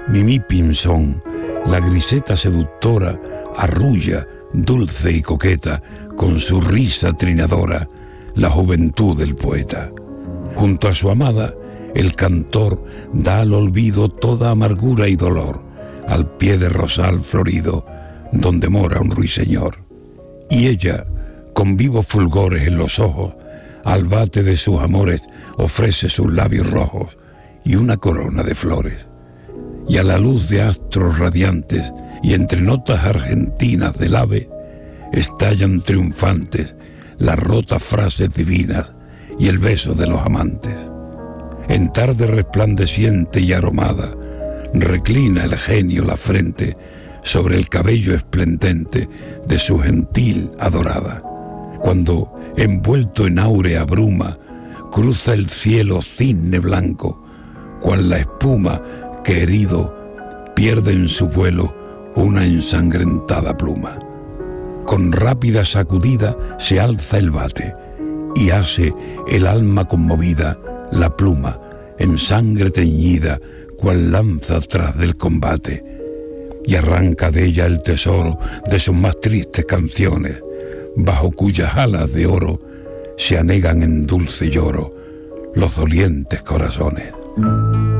Mimí Pinzón, la griseta seductora, arrulla, dulce y coqueta, con su risa trinadora, la juventud del poeta. Junto a su amada, el cantor da al olvido toda amargura y dolor, al pie de rosal florido, donde mora un ruiseñor. Y ella, con vivos fulgores en los ojos, al bate de sus amores ofrece sus labios rojos y una corona de flores. Y a la luz de astros radiantes y entre notas argentinas del ave, estallan triunfantes las rotas frases divinas y el beso de los amantes. En tarde resplandeciente y aromada, reclina el genio la frente sobre el cabello esplendente de su gentil adorada. Cuando, envuelto en áurea bruma, cruza el cielo cisne blanco, cual la espuma que herido pierde en su vuelo una ensangrentada pluma. Con rápida sacudida se alza el bate y hace el alma conmovida la pluma en sangre teñida, cual lanza tras del combate, y arranca de ella el tesoro de sus más tristes canciones, bajo cuyas alas de oro se anegan en dulce lloro los dolientes corazones.